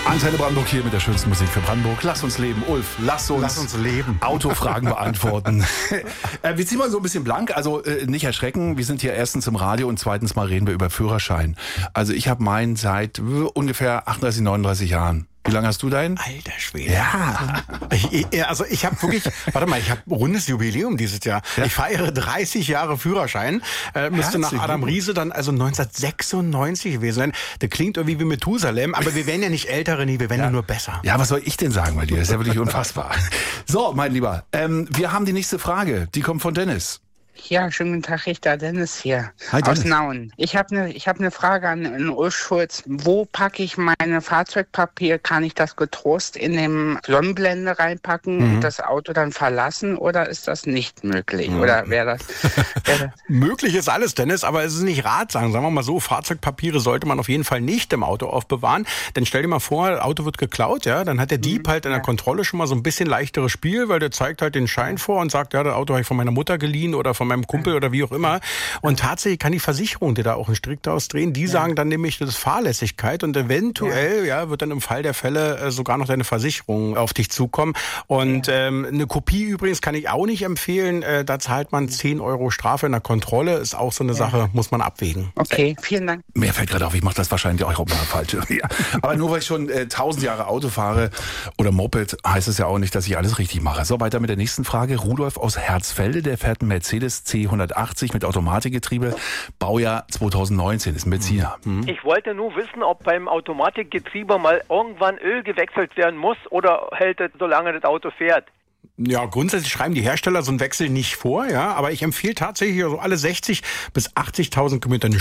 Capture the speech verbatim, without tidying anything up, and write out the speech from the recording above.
Antenne Brandenburg hier mit der schönsten Musik für Brandenburg. Lass uns leben, Ulf. Lass uns, Lass uns leben. Autofragen beantworten. äh, wir ziehen mal so ein bisschen blank. Also äh, nicht erschrecken. Wir sind hier erstens im Radio und zweitens mal reden wir über Führerschein. Also ich habe meinen seit äh, ungefähr achtunddreißig, neununddreißig Jahren. Wie lange hast du deinen? Alter Schwede. Ja. Ich, ich, also ich habe wirklich, warte mal, ich habe rundes Jubiläum dieses Jahr. Ja. Ich feiere dreißig Jahre Führerschein. Äh, müsste nach Adam Riese dann also neunzehnhundertsechsundneunzig gewesen sein. Das klingt irgendwie wie Methusalem, aber wir werden ja nicht älter, René, wir werden ja nur besser. Ja, was soll ich denn sagen bei dir? Das ist ja wirklich unfassbar. So, mein Lieber, ähm, wir haben die nächste Frage. Die kommt von Dennis. Ja, schönen guten Tag, Richter. Dennis hier Hi, Dennis. aus Nauen. Ich habe eine ich hab ne Frage an, an Ulf Schulz. Wo packe ich meine Fahrzeugpapier? Kann ich das getrost in den Sonnenblende reinpacken Mhm. und das Auto dann verlassen oder ist das nicht möglich? Mhm. Oder wäre das, wär das... Möglich ist alles, Dennis, aber es ist nicht ratsam. Sagen wir mal so, Fahrzeugpapiere sollte man auf jeden Fall nicht im Auto aufbewahren. Denn stell dir mal vor, das Auto wird geklaut, ja, dann hat der Dieb Mhm. halt in der Ja. Kontrolle schon mal so ein bisschen leichteres Spiel, weil der zeigt halt den Schein vor und sagt, ja, das Auto habe ich von meiner Mutter geliehen oder von meinem Kumpel oder wie auch immer. Und tatsächlich kann die Versicherung dir da auch einen Strick ausdrehen. Die Ja. sagen dann nämlich, das ist Fahrlässigkeit und eventuell ja. ja wird dann im Fall der Fälle äh, sogar noch deine Versicherung auf dich zukommen. Und Ja. ähm, eine Kopie übrigens kann ich auch nicht empfehlen. Äh, da zahlt man zehn Euro Strafe in der Kontrolle. Ist auch so eine Ja. Sache, muss man abwägen. Okay, vielen Dank. Mir fällt gerade auf, ich mache das wahrscheinlich auch mal falsch. Ja. Aber nur weil ich schon äh, tausend Jahre Auto fahre oder Moped, heißt es ja auch nicht, dass ich alles richtig mache. So, weiter mit der nächsten Frage. Rudolf aus Herzfelde, der fährt einen Mercedes C hundertachtzig mit Automatikgetriebe, Baujahr zweitausendneunzehn, ist ein Benziner. Mhm. Ich wollte nur wissen, ob beim Automatikgetriebe mal irgendwann Öl gewechselt werden muss oder hält es, solange das Auto fährt? Ja, grundsätzlich schreiben die Hersteller so einen Wechsel nicht vor, ja, aber ich empfehle tatsächlich so alle sechzig bis achtzigtausend Kilometer eine